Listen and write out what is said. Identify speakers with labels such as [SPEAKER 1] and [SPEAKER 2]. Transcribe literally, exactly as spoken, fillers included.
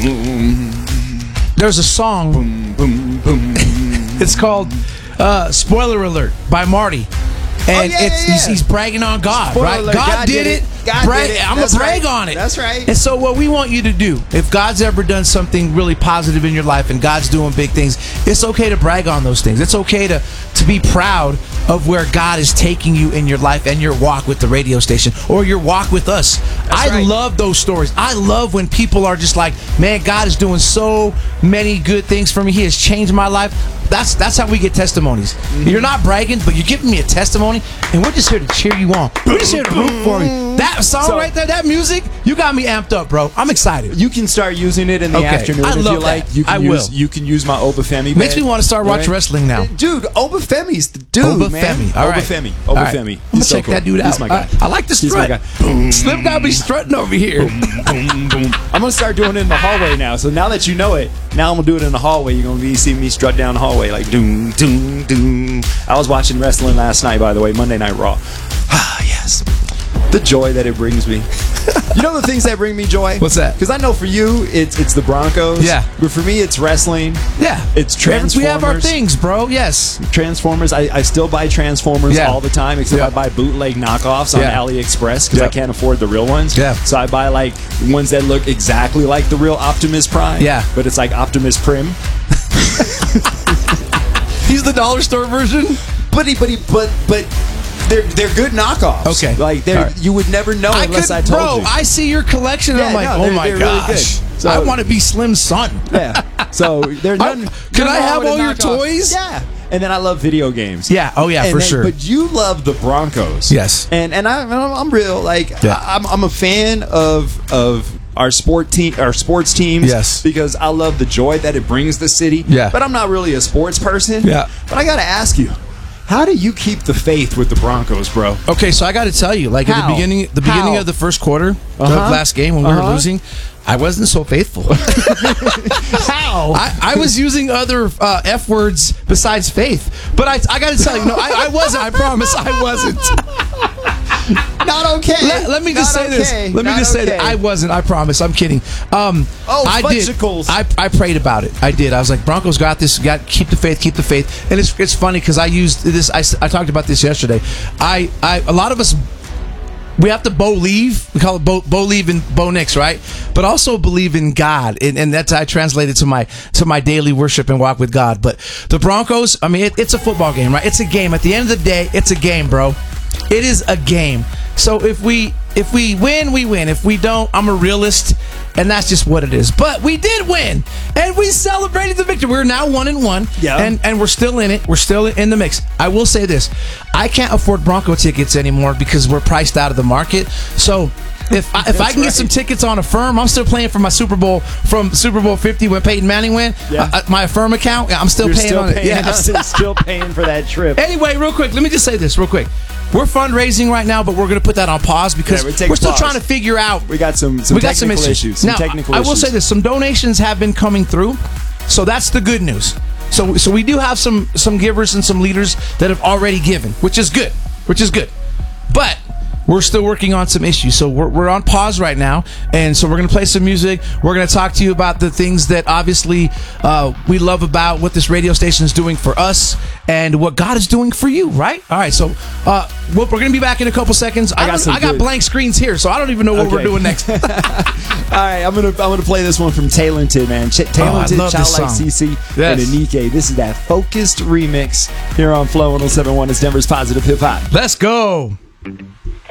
[SPEAKER 1] there's a song.
[SPEAKER 2] Boom, boom, boom.
[SPEAKER 1] It's called uh, "Spoiler Alert" by Marty. And
[SPEAKER 2] oh, yeah,
[SPEAKER 1] it's,
[SPEAKER 2] yeah, yeah.
[SPEAKER 1] He's, he's bragging on God,
[SPEAKER 2] Spoiler
[SPEAKER 1] right?
[SPEAKER 2] alert,
[SPEAKER 1] God,
[SPEAKER 2] God
[SPEAKER 1] did
[SPEAKER 2] did
[SPEAKER 1] it.
[SPEAKER 2] it. God
[SPEAKER 1] brag,
[SPEAKER 2] did it.
[SPEAKER 1] I'm
[SPEAKER 2] That's
[SPEAKER 1] going to brag
[SPEAKER 2] right.
[SPEAKER 1] on it.
[SPEAKER 2] That's right.
[SPEAKER 1] And so what we want you to do, if God's ever done something really positive in your life and God's doing big things, it's okay to brag on those things. It's okay to, to be proud of where God is taking you in your life and your walk with the radio station or your walk with us.
[SPEAKER 2] That's
[SPEAKER 1] I
[SPEAKER 2] right.
[SPEAKER 1] love those stories. I love when people are just like, man, God is doing so many good things for me. He has changed my life. That's that's how we get testimonies. Mm-hmm. You're not bragging, but you're giving me a testimony, and we're just here to cheer you on. We're just here to root for you. That song
[SPEAKER 2] So-
[SPEAKER 1] right there, that music, you got me amped up, bro. I'm excited.
[SPEAKER 2] You can start using it in the
[SPEAKER 1] Okay.
[SPEAKER 2] afternoon
[SPEAKER 1] I
[SPEAKER 2] if
[SPEAKER 1] love
[SPEAKER 2] you like.
[SPEAKER 1] that.
[SPEAKER 2] You can
[SPEAKER 1] I
[SPEAKER 2] use,
[SPEAKER 1] will.
[SPEAKER 2] You can use my Obafemi.
[SPEAKER 1] Makes
[SPEAKER 2] bed,
[SPEAKER 1] me want to start watching
[SPEAKER 2] right?
[SPEAKER 1] wrestling now.
[SPEAKER 2] Dude, Obafemi's the dude, man.
[SPEAKER 1] Obafemi. All right.
[SPEAKER 2] Obafemi.
[SPEAKER 1] All right.
[SPEAKER 2] Obafemi.
[SPEAKER 1] I'm
[SPEAKER 2] He's
[SPEAKER 1] gonna
[SPEAKER 2] so
[SPEAKER 1] check
[SPEAKER 2] cool.
[SPEAKER 1] that dude out.
[SPEAKER 2] He's my guy.
[SPEAKER 1] I, I like the
[SPEAKER 2] He's my
[SPEAKER 1] strut.
[SPEAKER 2] guy.
[SPEAKER 1] Slim got me strutting over here.
[SPEAKER 2] Boom, boom. I'm gonna start doing it in the hallway now. So now that you know it, now I'm gonna do it in the hallway. You're gonna be seeing me strut down the hallway like doom, doom, doom. I was watching wrestling last night, by the way, Monday Night Raw. Ah, yes. The joy that it brings me. You know the things that bring me joy?
[SPEAKER 1] What's that?
[SPEAKER 2] Because I know for you, it's it's the Broncos.
[SPEAKER 1] Yeah.
[SPEAKER 2] But for me, it's wrestling.
[SPEAKER 1] Yeah.
[SPEAKER 2] It's Transformers.
[SPEAKER 1] We have our things, bro. Yes.
[SPEAKER 2] Transformers. I, I still buy Transformers
[SPEAKER 1] Yeah.
[SPEAKER 2] all the time, except
[SPEAKER 1] Yeah.
[SPEAKER 2] I buy bootleg knockoffs on
[SPEAKER 1] Yeah.
[SPEAKER 2] AliExpress because
[SPEAKER 1] Yeah.
[SPEAKER 2] I can't afford the real ones.
[SPEAKER 1] Yeah.
[SPEAKER 2] So I buy like ones that look exactly like the real Optimus Prime.
[SPEAKER 1] Yeah.
[SPEAKER 2] But it's like Optimus Prim.
[SPEAKER 1] He's the dollar store version.
[SPEAKER 2] But he, but he, but but they're they're good knockoffs.
[SPEAKER 1] Okay.
[SPEAKER 2] Like they're
[SPEAKER 1] All right.
[SPEAKER 2] you would never know unless
[SPEAKER 1] could,
[SPEAKER 2] I told
[SPEAKER 1] bro,
[SPEAKER 2] you.
[SPEAKER 1] I see your collection and
[SPEAKER 2] Yeah,
[SPEAKER 1] I'm like,
[SPEAKER 2] no,
[SPEAKER 1] oh
[SPEAKER 2] they're-
[SPEAKER 1] my
[SPEAKER 2] they're really
[SPEAKER 1] gosh.
[SPEAKER 2] good. So-
[SPEAKER 1] I want to be Slim's son.
[SPEAKER 2] Yeah. So there's
[SPEAKER 1] I-
[SPEAKER 2] none.
[SPEAKER 1] can
[SPEAKER 2] nothing
[SPEAKER 1] I
[SPEAKER 2] wrong
[SPEAKER 1] have
[SPEAKER 2] with a
[SPEAKER 1] all your
[SPEAKER 2] knockoff.
[SPEAKER 1] toys?
[SPEAKER 2] Yeah. And then I love video games.
[SPEAKER 1] Yeah. Oh yeah,
[SPEAKER 2] And
[SPEAKER 1] for
[SPEAKER 2] then-
[SPEAKER 1] sure.
[SPEAKER 2] But you love the Broncos.
[SPEAKER 1] Yes.
[SPEAKER 2] And and I, I'm I'm real. Like
[SPEAKER 1] Yeah.
[SPEAKER 2] I, I'm I'm a fan of of our sport team, our sports teams.
[SPEAKER 1] Yes.
[SPEAKER 2] Because I love the joy that it brings the city.
[SPEAKER 1] Yeah.
[SPEAKER 2] But I'm not really a sports person.
[SPEAKER 1] Yeah.
[SPEAKER 2] But I got to ask you, how do you keep the faith with the Broncos, bro?
[SPEAKER 1] Okay, so I got to tell you, like at
[SPEAKER 2] How?
[SPEAKER 1] the beginning, the beginning
[SPEAKER 2] How?
[SPEAKER 1] of the first quarter
[SPEAKER 2] Uh-huh.
[SPEAKER 1] of last game when we
[SPEAKER 2] Uh-huh.
[SPEAKER 1] were losing, I wasn't so faithful.
[SPEAKER 2] How?
[SPEAKER 1] I, I was using other uh, F words besides faith, but I, I got to tell you, no, I, I wasn't. I promise, I wasn't.
[SPEAKER 2] Not okay.
[SPEAKER 1] Let, let me just
[SPEAKER 2] Not
[SPEAKER 1] say
[SPEAKER 2] okay.
[SPEAKER 1] this. Let me
[SPEAKER 2] Not
[SPEAKER 1] just say
[SPEAKER 2] okay.
[SPEAKER 1] that I wasn't. I promise. I'm kidding. Um,
[SPEAKER 2] Oh,
[SPEAKER 1] I did.
[SPEAKER 2] fudgicles.
[SPEAKER 1] I, I prayed about it. I did. I was like, Broncos got this. Got keep the faith. Keep the faith. And it's it's funny because I used this. I, s- I talked about this yesterday. I, I a lot of us. We have to believe. We call it bo- believe in Bo Nix, right? But also believe in God, and, and that's how I translated to my to my daily worship and walk with God. But the Broncos, I mean, it, it's a football game, right? It's a game. At the end of the day, it's a game, bro. It is a game. So if we if we win, we win. If we don't, I'm a realist, and that's just what it is. But we did win, and we celebrated the victory. We're now one and one,
[SPEAKER 2] Yeah.
[SPEAKER 1] and and we're still in it. We're still in the mix. I will say this: I can't afford Bronco tickets anymore because we're priced out of the market. So. If I, if I
[SPEAKER 2] That's
[SPEAKER 1] can get
[SPEAKER 2] right.
[SPEAKER 1] some tickets on Affirm, I'm still playing for my Super Bowl from Super Bowl fifty when Peyton Manning went.
[SPEAKER 2] Yeah.
[SPEAKER 1] Uh, uh, my Affirm account, I'm still
[SPEAKER 2] You're
[SPEAKER 1] paying
[SPEAKER 2] still
[SPEAKER 1] on
[SPEAKER 2] paying,
[SPEAKER 1] it. Yeah,
[SPEAKER 2] I'm still, still paying for that trip.
[SPEAKER 1] Anyway, real quick, let me just say this real quick. We're fundraising right now, but we're going to put that on pause because
[SPEAKER 2] Yeah, we take
[SPEAKER 1] we're still
[SPEAKER 2] pause.
[SPEAKER 1] trying to figure out.
[SPEAKER 2] We got some some
[SPEAKER 1] we got some
[SPEAKER 2] technical
[SPEAKER 1] issues.
[SPEAKER 2] issues. Some
[SPEAKER 1] now,
[SPEAKER 2] technical
[SPEAKER 1] I will
[SPEAKER 2] issues.
[SPEAKER 1] say this: some donations have been coming through, so that's the good news. So, so we do have some some givers and some leaders that have already given, which is good, which is good. But we're still working on some issues, so we're, we're on pause right now, and so we're going to play some music. We're going to talk to you about the things that obviously uh, we love about what this radio station is doing for us and what God is doing for you, right? All right, so uh, we're going to be back in a couple seconds. I,
[SPEAKER 2] got
[SPEAKER 1] got,
[SPEAKER 2] some
[SPEAKER 1] I got
[SPEAKER 2] good-
[SPEAKER 1] blank screens here, so I don't even know what we're
[SPEAKER 2] Okay.
[SPEAKER 1] doing next.
[SPEAKER 2] All right, I'm gonna I'm gonna play this one from Talented, man. Ch- Talented,
[SPEAKER 1] love this
[SPEAKER 2] Childlike
[SPEAKER 1] song.
[SPEAKER 2] C C,
[SPEAKER 1] Yes.
[SPEAKER 2] and Anike. This is that focused remix here on Flow one oh seven point one. It's Denver's positive hip hop.
[SPEAKER 1] Let's go.